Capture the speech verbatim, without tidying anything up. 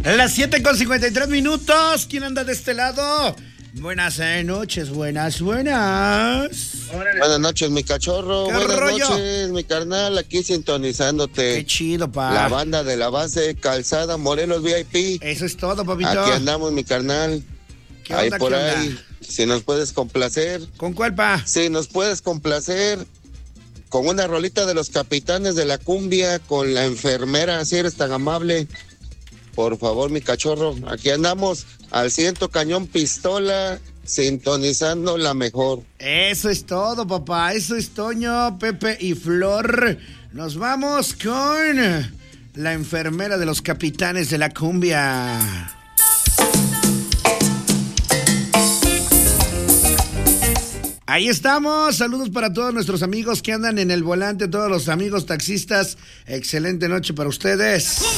Las siete con cincuenta y tres minutos. ¿Quién anda de este lado? Buenas eh, noches, buenas, buenas. Buenas noches, mi cachorro. Buenas rollo? noches, mi carnal. Aquí sintonizándote. Qué chido, pa. La banda de la base Calzada Morelos V I P. Eso es todo, papito. Aquí andamos, mi carnal. ¿Qué Ahí onda, por qué ahí. onda? Si nos puedes complacer. ¿Con cuál, pa? Si nos puedes complacer con una rolita de los Capitanes de la Cumbia, con la enfermera, si eres tan amable. Por favor, mi cachorro. Aquí andamos al ciento cañón pistola, sintonizando la mejor. Eso es todo, papá. Eso es Toño, Pepe y Flor. Nos vamos con la enfermera de los Capitanes de la Cumbia. Ahí estamos, saludos para todos nuestros amigos que andan en el volante, todos los amigos taxistas, excelente noche para ustedes.